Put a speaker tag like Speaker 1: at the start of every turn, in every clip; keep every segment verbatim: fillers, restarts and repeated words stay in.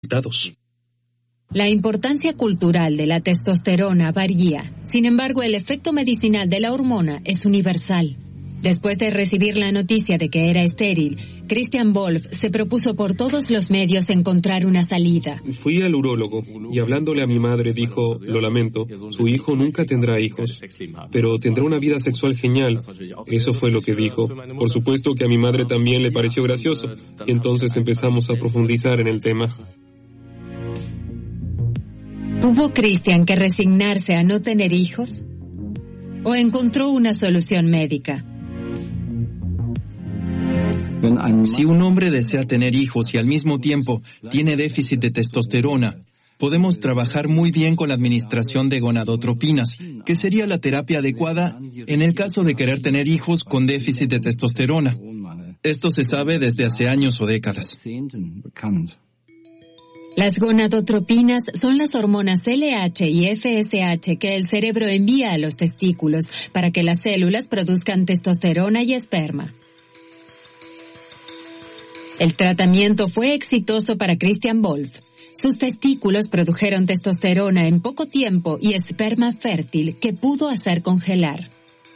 Speaker 1: resultados.
Speaker 2: La importancia cultural de la testosterona varía. Sin embargo, el efecto medicinal de la hormona es universal. Después de recibir la noticia de que era estéril, Christian Wolff se propuso por todos los medios encontrar una salida.
Speaker 3: Fui al urólogo y hablándole a mi madre dijo, lo lamento, su hijo nunca tendrá hijos, pero tendrá una vida sexual genial. Eso fue lo que dijo. Por supuesto que a mi madre también le pareció gracioso, y entonces empezamos a profundizar en el tema.
Speaker 2: ¿Tuvo Christian que resignarse a no tener hijos? ¿O encontró una solución médica?
Speaker 4: Si un hombre desea tener hijos y al mismo tiempo tiene déficit de testosterona, podemos trabajar muy bien con la administración de gonadotropinas, que sería la terapia adecuada en el caso de querer tener hijos con déficit de testosterona. Esto se sabe desde hace años o décadas.
Speaker 2: Las gonadotropinas son las hormonas L H y F S H que el cerebro envía a los testículos para que las células produzcan testosterona y esperma. El tratamiento fue exitoso para Christian Wolff. Sus testículos produjeron testosterona en poco tiempo y esperma fértil que pudo hacer congelar.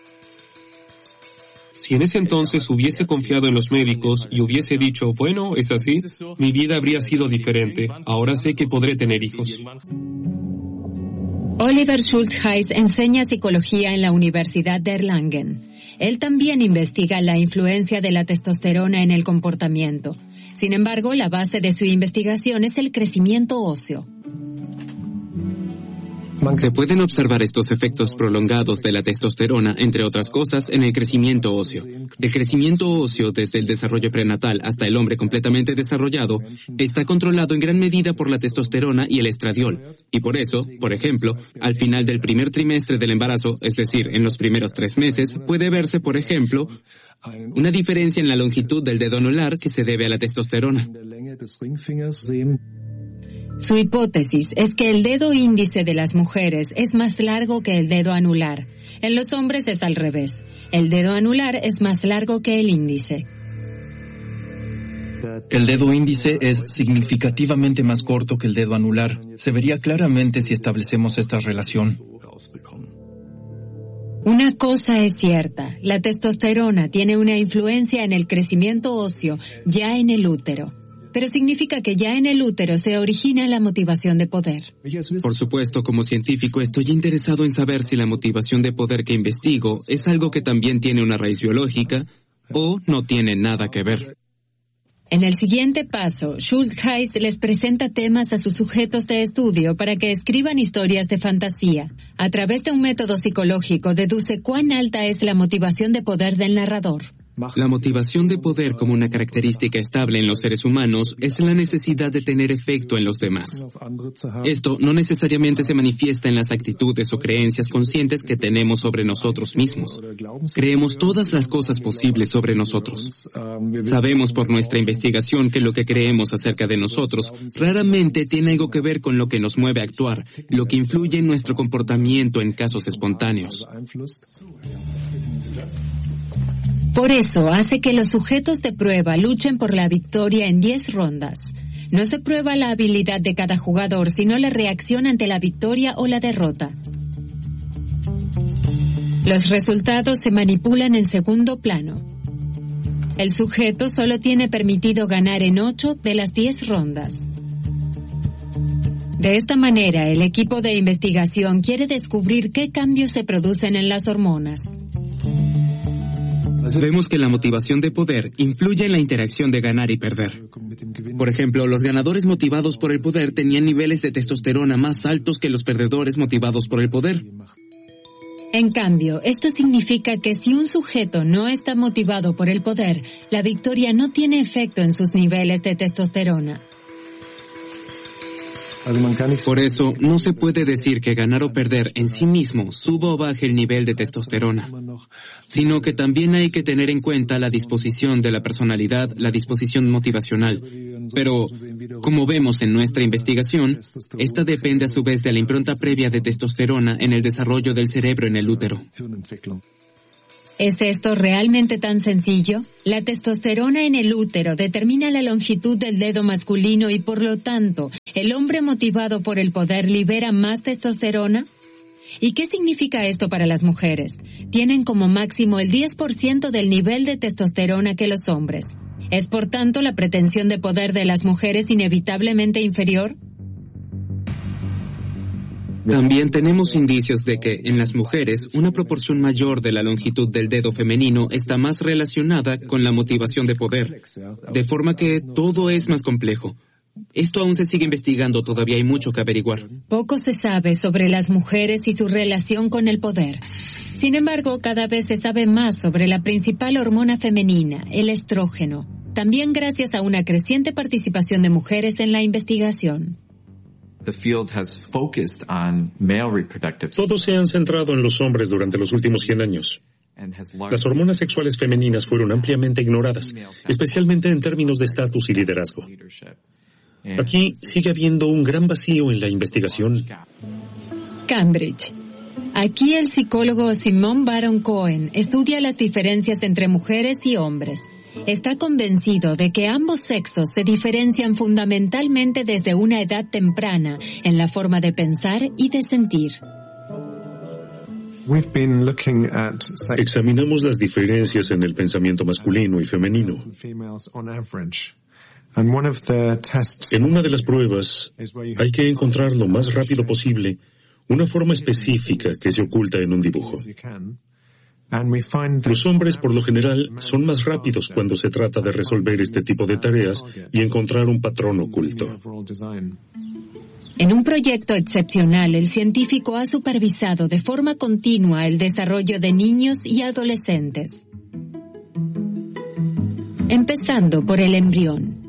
Speaker 3: Si en ese entonces hubiese confiado en los médicos y hubiese dicho, bueno, es así, mi vida habría sido diferente. Ahora sé que podré tener hijos.
Speaker 2: Oliver Schultheis enseña psicología en la Universidad de Erlangen. Él también investiga la influencia de la testosterona en el comportamiento. Sin embargo, la base de su investigación es el crecimiento óseo.
Speaker 5: Se pueden observar estos efectos prolongados de la testosterona, entre otras cosas, en el crecimiento óseo. El crecimiento óseo, desde el desarrollo prenatal hasta el hombre completamente desarrollado, está controlado en gran medida por la testosterona y el estradiol. Y por eso, por ejemplo, al final del primer trimestre del embarazo, es decir, en los primeros tres meses, puede verse, por ejemplo, una diferencia en la longitud del dedo anular que se debe a la testosterona.
Speaker 2: Su hipótesis es que el dedo índice de las mujeres es más largo que el dedo anular. En los hombres es al revés. El dedo anular es más largo que el índice.
Speaker 4: El dedo índice es significativamente más corto que el dedo anular. Se vería claramente si establecemos esta relación.
Speaker 2: Una cosa es cierta, la testosterona tiene una influencia en el crecimiento óseo ya en el útero. Pero significa que ya en el útero se origina la motivación de poder.
Speaker 5: Por supuesto, como científico, estoy interesado en saber si la motivación de poder que investigo es algo que también tiene una raíz biológica o no tiene nada que ver.
Speaker 2: En el siguiente paso, Schultheis les presenta temas a sus sujetos de estudio para que escriban historias de fantasía. A través de un método psicológico deduce cuán alta es la motivación de poder del narrador.
Speaker 5: La motivación de poder como una característica estable en los seres humanos es la necesidad de tener efecto en los demás. Esto no necesariamente se manifiesta en las actitudes o creencias conscientes que tenemos sobre nosotros mismos. Creemos todas las cosas posibles sobre nosotros. Sabemos por nuestra investigación que lo que creemos acerca de nosotros raramente tiene algo que ver con lo que nos mueve a actuar, lo que influye en nuestro comportamiento en casos espontáneos.
Speaker 2: Por eso hace que los sujetos de prueba luchen por la victoria en diez rondas. No se prueba la habilidad de cada jugador, sino la reacción ante la victoria o la derrota. Los resultados se manipulan en segundo plano. El sujeto solo tiene permitido ganar en ocho de las diez rondas. De esta manera, el equipo de investigación quiere descubrir qué cambios se producen en las hormonas.
Speaker 5: Vemos que la motivación de poder influye en la interacción de ganar y perder. Por ejemplo, los ganadores motivados por el poder tenían niveles de testosterona más altos que los perdedores motivados por el poder.
Speaker 2: En cambio, esto significa que si un sujeto no está motivado por el poder, la victoria no tiene efecto en sus niveles de testosterona.
Speaker 5: Por eso, no se puede decir que ganar o perder en sí mismo suba o baje el nivel de testosterona, sino que también hay que tener en cuenta la disposición de la personalidad, la disposición motivacional. Pero, como vemos en nuestra investigación, esta depende a su vez de la impronta previa de testosterona en el desarrollo del cerebro en el útero.
Speaker 2: ¿Es esto realmente tan sencillo? La testosterona en el útero determina la longitud del dedo masculino y por lo tanto, ¿el hombre motivado por el poder libera más testosterona? ¿Y qué significa esto para las mujeres? Tienen como máximo el diez por ciento del nivel de testosterona que los hombres. ¿Es por tanto la pretensión de poder de las mujeres inevitablemente inferior?
Speaker 5: También tenemos indicios de que, en las mujeres, una proporción mayor de la longitud del dedo femenino está más relacionada con la motivación de poder, de forma que todo es más complejo. Esto aún se sigue investigando, todavía hay mucho que averiguar.
Speaker 2: Poco se sabe sobre las mujeres y su relación con el poder. Sin embargo, cada vez se sabe más sobre la principal hormona femenina, el estrógeno, también gracias a una creciente participación de mujeres en la investigación.
Speaker 1: Todos se han centrado en los hombres durante los últimos cien años. Las hormonas sexuales femeninas fueron ampliamente ignoradas, especialmente en términos de estatus y liderazgo. Aquí sigue habiendo un gran vacío en la investigación.
Speaker 2: Cambridge. Aquí el psicólogo Simon Baron Cohen estudia las diferencias entre mujeres y hombres. Está convencido de que ambos sexos se diferencian fundamentalmente desde una edad temprana en la forma de pensar y de sentir.
Speaker 1: Examinamos las diferencias en el pensamiento masculino y femenino. En una de las pruebas, hay que encontrar lo más rápido posible una forma específica que se oculta en un dibujo. Los hombres, por lo general, son más rápidos cuando se trata de resolver este tipo de tareas y encontrar un patrón oculto.
Speaker 2: En un proyecto excepcional, el científico ha supervisado de forma continua el desarrollo de niños y adolescentes, empezando por el embrión.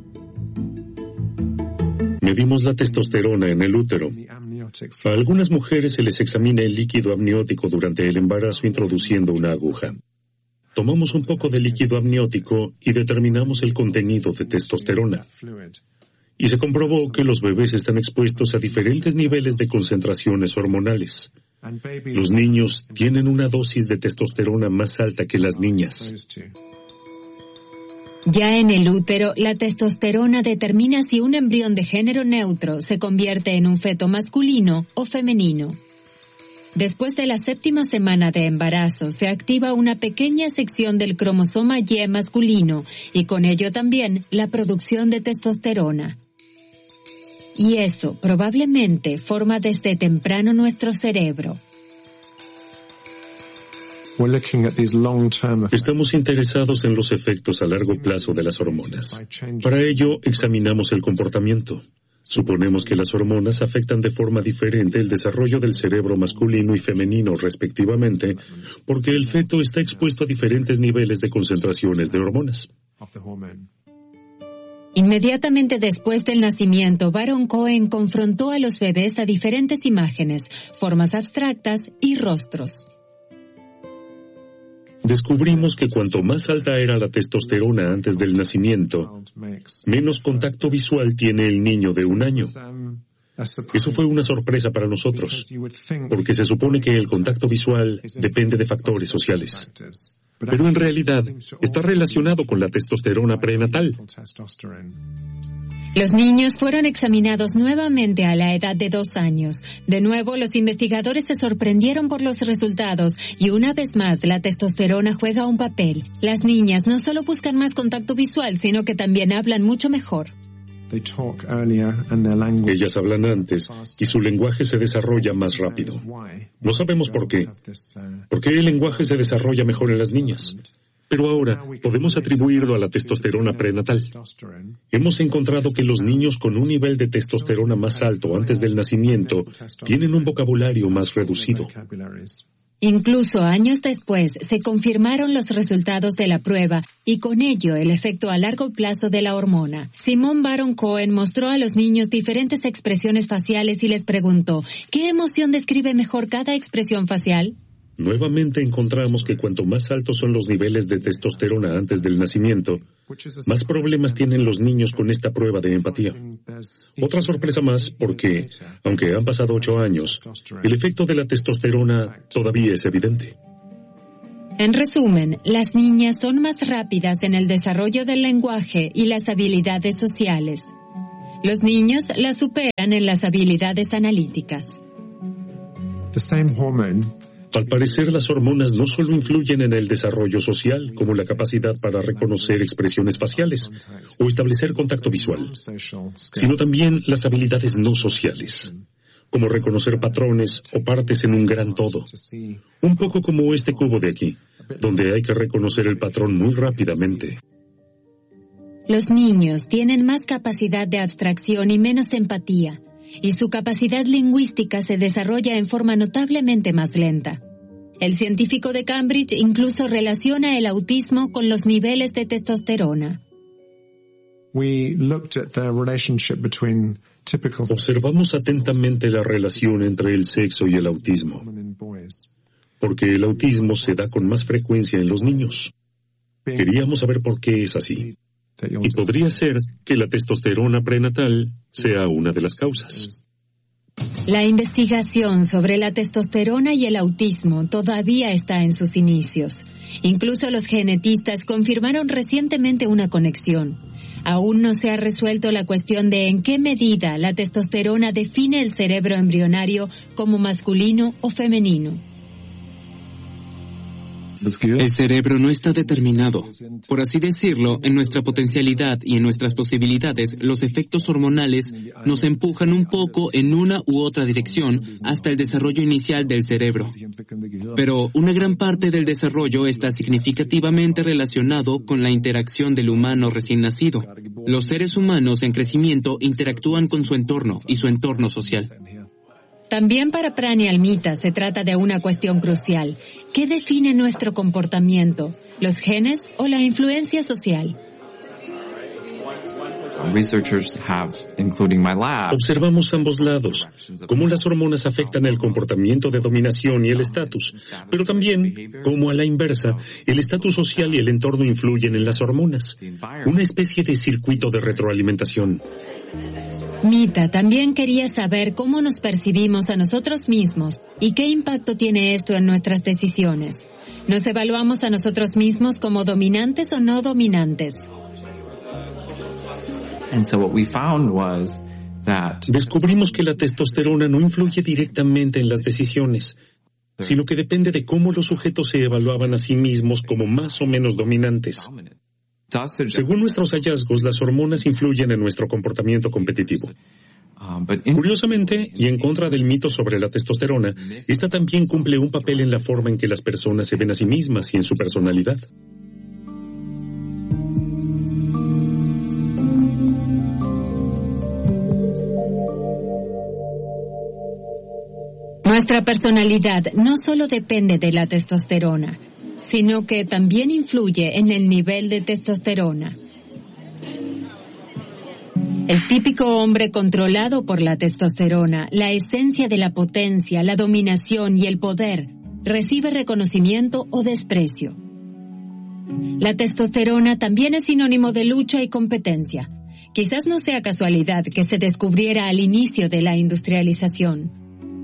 Speaker 1: Medimos la testosterona en el útero. A algunas mujeres se les examina el líquido amniótico durante el embarazo introduciendo una aguja. Tomamos un poco de líquido amniótico y determinamos el contenido de testosterona. Y se comprobó que los bebés están expuestos a diferentes niveles de concentraciones hormonales. Los niños tienen una dosis de testosterona más alta que las niñas.
Speaker 2: Ya en el útero, la testosterona determina si un embrión de género neutro se convierte en un feto masculino o femenino. Después de la séptima semana de embarazo, se activa una pequeña sección del cromosoma Y masculino y con ello también la producción de testosterona. Y eso probablemente forma desde temprano nuestro cerebro.
Speaker 1: Estamos interesados en los efectos a largo plazo de las hormonas. Para ello, examinamos el comportamiento. Suponemos que las hormonas afectan de forma diferente el desarrollo del cerebro masculino y femenino respectivamente, porque el feto está expuesto a diferentes niveles de concentraciones de hormonas.
Speaker 2: Inmediatamente después del nacimiento, Baron Cohen confrontó a los bebés a diferentes imágenes, formas abstractas y rostros.
Speaker 1: Descubrimos que cuanto más alta era la testosterona antes del nacimiento, menos contacto visual tiene el niño de un año. Eso fue una sorpresa para nosotros, porque se supone que el contacto visual depende de factores sociales. Pero en realidad está relacionado con la testosterona prenatal.
Speaker 2: Los niños fueron examinados nuevamente a la edad de dos años. De nuevo, los investigadores se sorprendieron por los resultados y una vez más la testosterona juega un papel. Las niñas no solo buscan más contacto visual, sino que también hablan mucho mejor.
Speaker 1: Ellas hablan antes y su lenguaje se desarrolla más rápido. No sabemos por qué. ¿Por qué el lenguaje se desarrolla mejor en las niñas? Pero ahora podemos atribuirlo a la testosterona prenatal. Hemos encontrado que los niños con un nivel de testosterona más alto antes del nacimiento tienen un vocabulario más reducido.
Speaker 2: Incluso años después se confirmaron los resultados de la prueba y con ello el efecto a largo plazo de la hormona. Simon Baron Cohen mostró a los niños diferentes expresiones faciales y les preguntó, ¿qué emoción describe mejor cada expresión facial?
Speaker 1: Nuevamente encontramos que cuanto más altos son los niveles de testosterona antes del nacimiento, más problemas tienen los niños con esta prueba de empatía. Otra sorpresa más porque, aunque han pasado ocho años, el efecto de la testosterona todavía es evidente.
Speaker 2: En resumen, las niñas son más rápidas en el desarrollo del lenguaje y las habilidades sociales. Los niños las superan en las habilidades analíticas.
Speaker 1: Al parecer, las hormonas no solo influyen en el desarrollo social, como la capacidad para reconocer expresiones faciales o establecer contacto visual, sino también las habilidades no sociales, como reconocer patrones o partes en un gran todo. Un poco como este cubo de aquí, donde hay que reconocer el patrón muy rápidamente.
Speaker 2: Los niños tienen más capacidad de abstracción y menos empatía, y su capacidad lingüística se desarrolla en forma notablemente más lenta. El científico de Cambridge incluso relaciona el autismo con los niveles de testosterona.
Speaker 1: Observamos atentamente la relación entre el sexo y el autismo, porque el autismo se da con más frecuencia en los niños. Queríamos saber por qué es así. Y podría ser que la testosterona prenatal sea una de las causas.
Speaker 2: La investigación sobre la testosterona y el autismo todavía está en sus inicios. Incluso los genetistas confirmaron recientemente una conexión. Aún no se ha resuelto la cuestión de en qué medida la testosterona define el cerebro embrionario como masculino o femenino.
Speaker 5: El cerebro no está determinado. Por así decirlo, en nuestra potencialidad y en nuestras posibilidades, los efectos hormonales nos empujan un poco en una u otra dirección hasta el desarrollo inicial del cerebro. Pero una gran parte del desarrollo está significativamente relacionado con la interacción del humano recién nacido. Los seres humanos en crecimiento interactúan con su entorno y su entorno social.
Speaker 2: También para Pranial Mita se trata de una cuestión crucial. ¿Qué define nuestro comportamiento? ¿Los genes o la influencia social?
Speaker 1: Observamos ambos lados, cómo las hormonas afectan el comportamiento de dominación y el estatus, pero también cómo a la inversa, el estatus social y el entorno influyen en las hormonas, una especie de circuito de retroalimentación.
Speaker 2: Mita también quería saber cómo nos percibimos a nosotros mismos y qué impacto tiene esto en nuestras decisiones. ¿Nos evaluamos a nosotros mismos como dominantes o no dominantes?
Speaker 1: Descubrimos que la testosterona no influye directamente en las decisiones, sino que depende de cómo los sujetos se evaluaban a sí mismos como más o menos dominantes. Según nuestros hallazgos, las hormonas influyen en nuestro comportamiento competitivo. Curiosamente, y en contra del mito sobre la testosterona, esta también cumple un papel en la forma en que las personas se ven a sí mismas y en su personalidad.
Speaker 2: Nuestra personalidad no solo depende de la testosterona, sino que también influye en el nivel de testosterona. El típico hombre controlado por la testosterona, la esencia de la potencia, la dominación y el poder, recibe reconocimiento o desprecio. La testosterona también es sinónimo de lucha y competencia. Quizás no sea casualidad que se descubriera al inicio de la industrialización.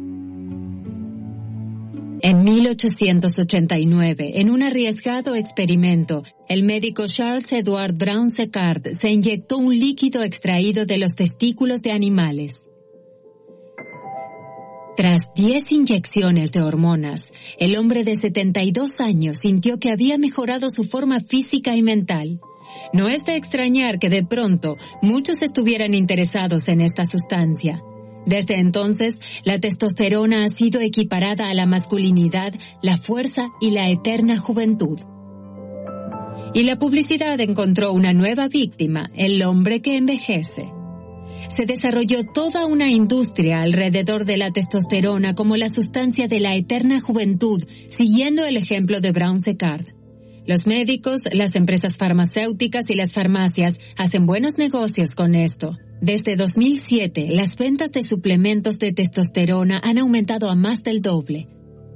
Speaker 2: En mil ochocientos ochenta y nueve, en un arriesgado experimento, el médico Charles Edward Brown-Séquard se inyectó un líquido extraído de los testículos de animales. Tras diez inyecciones de hormonas, el hombre de setenta y dos años sintió que había mejorado su forma física y mental. No es de extrañar que de pronto muchos estuvieran interesados en esta sustancia. Desde entonces, la testosterona ha sido equiparada a la masculinidad, la fuerza y la eterna juventud. Y la publicidad encontró una nueva víctima, el hombre que envejece. Se desarrolló toda una industria alrededor de la testosterona como la sustancia de la eterna juventud, siguiendo el ejemplo de Brown-Séquard. Los médicos, las empresas farmacéuticas y las farmacias hacen buenos negocios con esto. Desde dos mil siete, las ventas de suplementos de testosterona han aumentado a más del doble.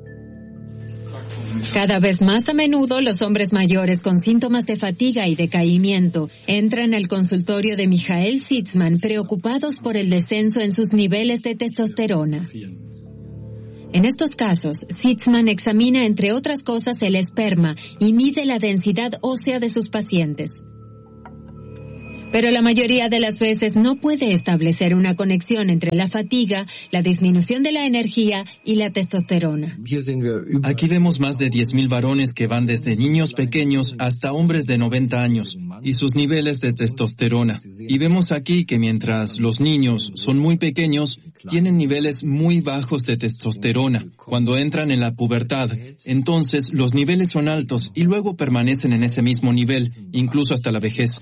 Speaker 2: Cada vez más a menudo, los hombres mayores con síntomas de fatiga y decaimiento entran al consultorio de Michael Sitzman preocupados por el descenso en sus niveles de testosterona. En estos casos, Sitzman examina, entre otras cosas, el esperma y mide la densidad ósea de sus pacientes. Pero la mayoría de las veces no puede establecer una conexión entre la fatiga, la disminución de la energía y la testosterona.
Speaker 4: Aquí vemos más de diez mil varones que van desde niños pequeños hasta hombres de noventa años y sus niveles de testosterona. Y vemos aquí que mientras los niños son muy pequeños, tienen niveles muy bajos de testosterona. Cuando entran en la pubertad, entonces los niveles son altos y luego permanecen en ese mismo nivel, incluso hasta la vejez.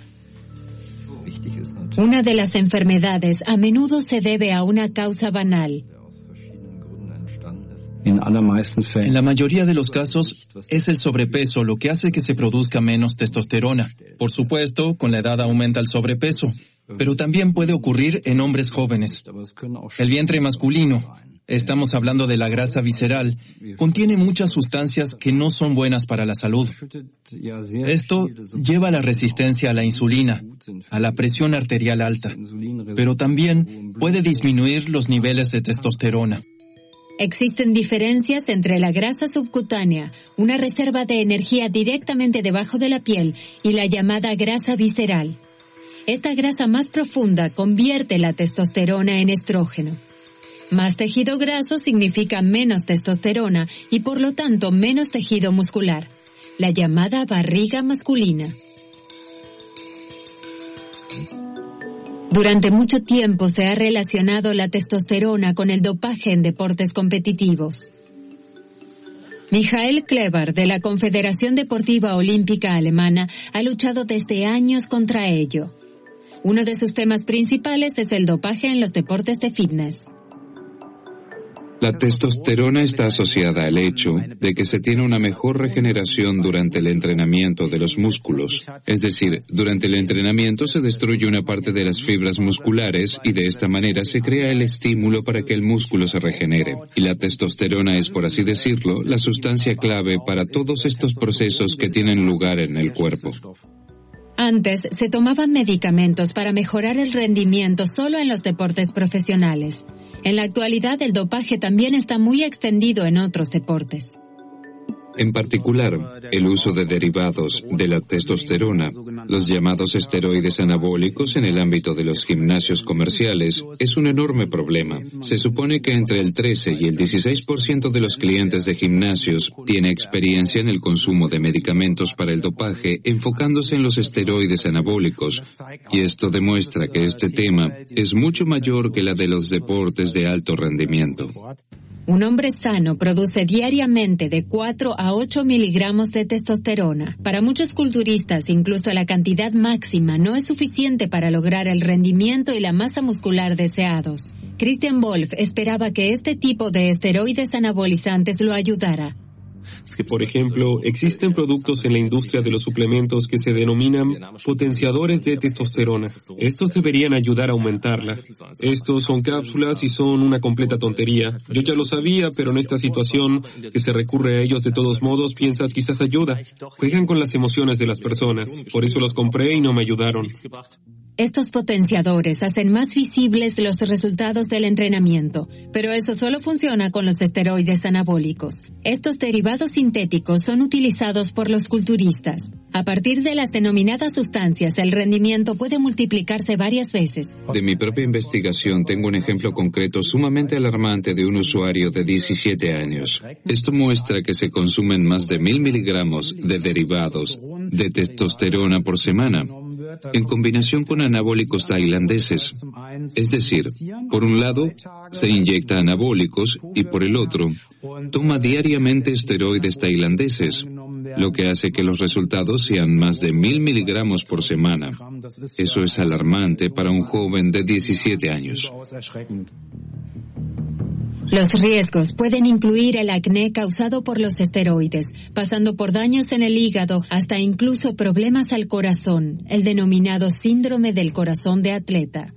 Speaker 2: Una de las enfermedades a menudo se debe a una causa banal.
Speaker 4: En la mayoría de los casos, es el sobrepeso lo que hace que se produzca menos testosterona. Por supuesto, con la edad aumenta el sobrepeso, pero también puede ocurrir en hombres jóvenes. El vientre masculino, estamos hablando de la grasa visceral, contiene muchas sustancias que no son buenas para la salud. Esto lleva a la resistencia a la insulina, a la presión arterial alta, pero también puede disminuir los niveles de testosterona.
Speaker 2: Existen diferencias entre la grasa subcutánea, una reserva de energía directamente debajo de la piel, y la llamada grasa visceral. Esta grasa más profunda convierte la testosterona en estrógeno. Más tejido graso significa menos testosterona y por lo tanto menos tejido muscular, la llamada barriga masculina. Durante mucho tiempo se ha relacionado la testosterona con el dopaje en deportes competitivos. Michael Kleber, de la Confederación Deportiva Olímpica Alemana, ha luchado desde años contra ello. Uno de sus temas principales es el dopaje en los deportes de fitness.
Speaker 6: La testosterona está asociada al hecho de que se tiene una mejor regeneración durante el entrenamiento de los músculos. Es decir, durante el entrenamiento se destruye una parte de las fibras musculares y de esta manera se crea el estímulo para que el músculo se regenere. Y la testosterona es, por así decirlo, la sustancia clave para todos estos procesos que tienen lugar en el cuerpo.
Speaker 2: Antes se tomaban medicamentos para mejorar el rendimiento solo en los deportes profesionales. En la actualidad, el dopaje también está muy extendido en otros deportes.
Speaker 6: En particular, el uso de derivados de la testosterona, los llamados esteroides anabólicos en el ámbito de los gimnasios comerciales, es un enorme problema. Se supone que entre el trece y el dieciséis por ciento de los clientes de gimnasios tiene experiencia en el consumo de medicamentos para el dopaje enfocándose en los esteroides anabólicos, y esto demuestra que este tema es mucho mayor que la de los deportes de alto rendimiento.
Speaker 2: Un hombre sano produce diariamente de cuatro a ocho miligramos de testosterona. Para muchos culturistas, incluso la cantidad máxima no es suficiente para lograr el rendimiento y la masa muscular deseados. Christian Wolf esperaba que este tipo de esteroides anabolizantes lo ayudara.
Speaker 3: Por ejemplo, existen productos en la industria de los suplementos que se denominan potenciadores de testosterona. Estos deberían ayudar a aumentarla. Estos son cápsulas y son una completa tontería. Yo ya lo sabía, pero en esta situación que se recurre a ellos de todos modos, piensas quizás ayuda. Juegan con las emociones de las personas. Por eso los compré y no me ayudaron.
Speaker 2: Estos potenciadores hacen más visibles los resultados del entrenamiento, pero eso solo funciona con los esteroides anabólicos. Estos derivados sintéticos son utilizados por los culturistas. A partir de las denominadas sustancias, el rendimiento puede multiplicarse varias veces.
Speaker 6: De mi propia investigación tengo un ejemplo concreto sumamente alarmante de un usuario de diecisiete años. Esto muestra que se consumen más de mil miligramos de derivados de testosterona por semana, en combinación con anabólicos tailandeses. Es decir, por un lado, se inyecta anabólicos y por el otro, toma diariamente esteroides tailandeses, lo que hace que los resultados sean más de mil miligramos por semana. Eso es alarmante para un joven de diecisiete años.
Speaker 2: Los riesgos pueden incluir el acné causado por los esteroides, pasando por daños en el hígado hasta incluso problemas al corazón, el denominado síndrome del corazón de atleta.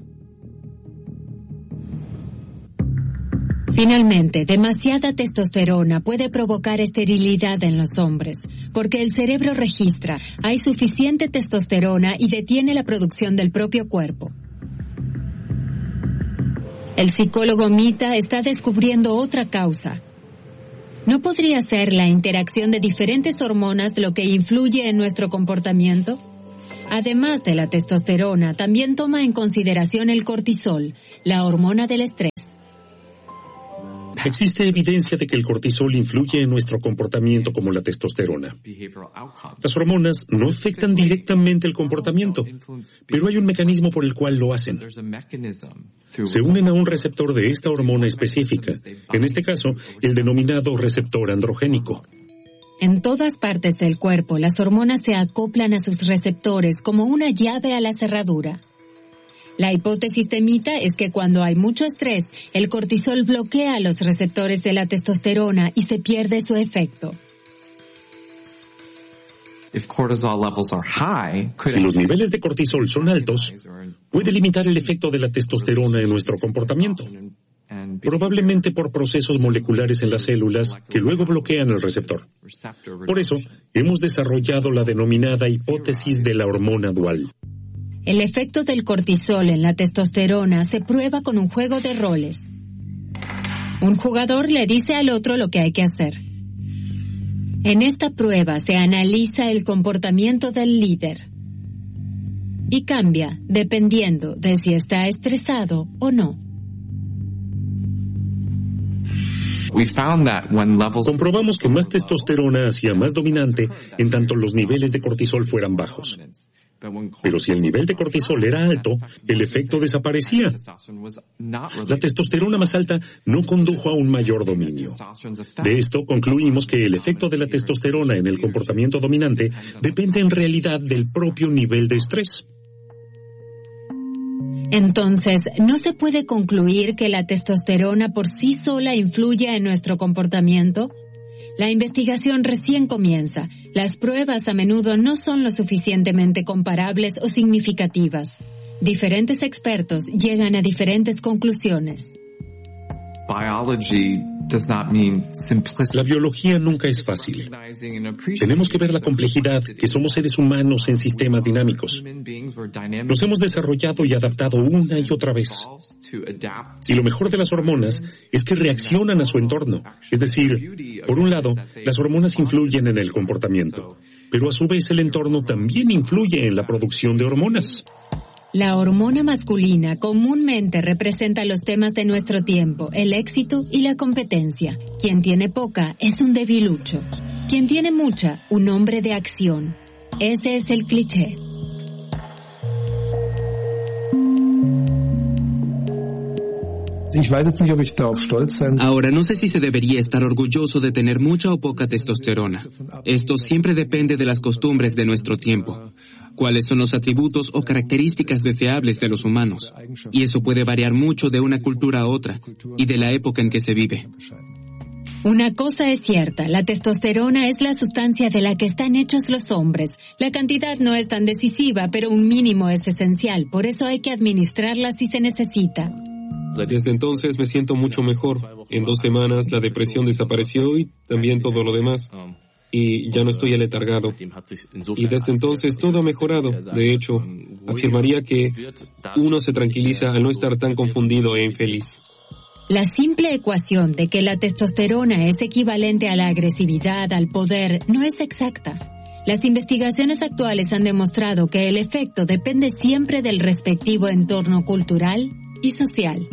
Speaker 2: Finalmente, demasiada testosterona puede provocar esterilidad en los hombres, porque el cerebro registra, hay suficiente testosterona y detiene la producción del propio cuerpo. El psicólogo Mita está descubriendo otra causa. ¿No podría ser la interacción de diferentes hormonas lo que influye en nuestro comportamiento? Además de la testosterona, también toma en consideración el cortisol, la hormona del estrés.
Speaker 1: Existe evidencia de que el cortisol influye en nuestro comportamiento como la testosterona. Las hormonas no afectan directamente el comportamiento, pero hay un mecanismo por el cual lo hacen. Se unen a un receptor de esta hormona específica, en este caso, el denominado receptor androgénico.
Speaker 2: En todas partes del cuerpo, las hormonas se acoplan a sus receptores como una llave a la cerradura. La hipótesis de Mita es que cuando hay mucho estrés, el cortisol bloquea los receptores de la testosterona y se pierde su efecto.
Speaker 1: Si los niveles de cortisol son altos, puede limitar el efecto de la testosterona en nuestro comportamiento, probablemente por procesos moleculares en las células que luego bloquean el receptor. Por eso, hemos desarrollado la denominada hipótesis de la hormona dual.
Speaker 2: El efecto del cortisol en la testosterona se prueba con un juego de roles. Un jugador le dice al otro lo que hay que hacer. En esta prueba se analiza el comportamiento del líder y cambia dependiendo de si está estresado o no.
Speaker 1: Comprobamos que más testosterona hacía más dominante en tanto los niveles de cortisol fueran bajos. Pero si el nivel de cortisol era alto, el efecto desaparecía. La testosterona más alta no condujo a un mayor dominio. De esto concluimos que el efecto de la testosterona en el comportamiento dominante depende en realidad del propio nivel de estrés.
Speaker 2: Entonces, ¿no se puede concluir que la testosterona por sí sola influye en nuestro comportamiento? La investigación recién comienza. Las pruebas a menudo no son lo suficientemente comparables o significativas. Diferentes expertos llegan a diferentes conclusiones.
Speaker 1: La biología nunca es fácil. Tenemos que ver la complejidad, que somos seres humanos en sistemas dinámicos. Nos hemos desarrollado y adaptado una y otra vez. Y lo mejor de las hormonas es que reaccionan a su entorno. Es decir, por un lado, las hormonas influyen en el comportamiento, pero a su vez el entorno también influye en la producción de hormonas.
Speaker 2: La hormona masculina comúnmente representa los temas de nuestro tiempo, el éxito y la competencia. Quien tiene poca es un debilucho. Quien tiene mucha, un hombre de acción. Ese es el cliché.
Speaker 5: Ahora, no sé si se debería estar orgulloso de tener mucha o poca testosterona. Esto siempre depende de las costumbres de nuestro tiempo. Cuáles son los atributos o características deseables de los humanos. Y eso puede variar mucho de una cultura a otra y de la época en que se vive.
Speaker 2: Una cosa es cierta, la testosterona es la sustancia de la que están hechos los hombres. La cantidad no es tan decisiva, pero un mínimo es esencial, por eso hay que administrarla si se necesita.
Speaker 3: Desde entonces me siento mucho mejor. En dos semanas la depresión desapareció y también todo lo demás. Y ya no estoy aletargado. Y desde entonces todo ha mejorado. De hecho, afirmaría que uno se tranquiliza al no estar tan confundido e infeliz.
Speaker 2: La simple ecuación de que la testosterona es equivalente a la agresividad, al poder, no es exacta. Las investigaciones actuales han demostrado que el efecto depende siempre del respectivo entorno cultural y social.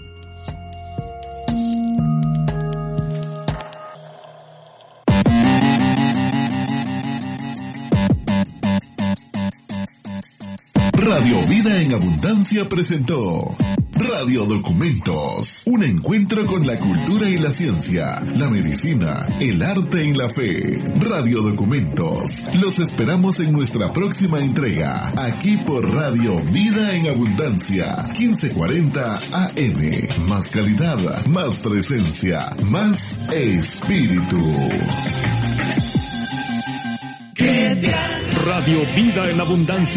Speaker 7: Radio Vida en Abundancia presentó Radio Documentos, un encuentro con la cultura y la ciencia, la medicina, el arte y la fe. Radio Documentos, los esperamos en nuestra próxima entrega, aquí por Radio Vida en Abundancia, quince cuarenta A M. Más calidad, más presencia, más espíritu.
Speaker 8: Radio Vida en Abundancia.